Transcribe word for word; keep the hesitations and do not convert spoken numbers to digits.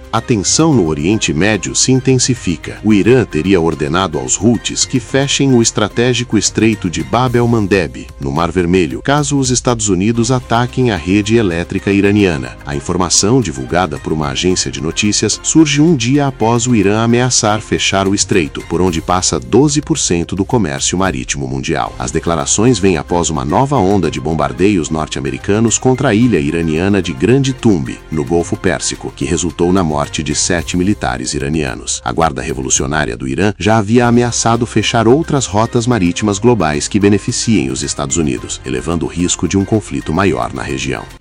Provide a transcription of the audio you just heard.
A tensão no Oriente Médio se intensifica. O Irã teria ordenado aos Houthis que fechem o estratégico estreito de Bab el-Mandeb, no Mar Vermelho, caso os Estados Unidos ataquem a rede elétrica iraniana. A informação, divulgada por uma agência de notícias, surge um dia após o Irã ameaçar fechar o estreito, por onde passa doze por cento do comércio marítimo mundial. As declarações vêm após uma nova onda de bombardeios norte-americanos contra a ilha iraniana de Grande Tumbi, no Golfo Pérsico, que resultou na morte de sete militares iranianos. A Guarda Revolucionária do Irã já havia ameaçado fechar outras rotas marítimas globais que beneficiem os Estados Unidos, elevando o risco de um conflito maior na região.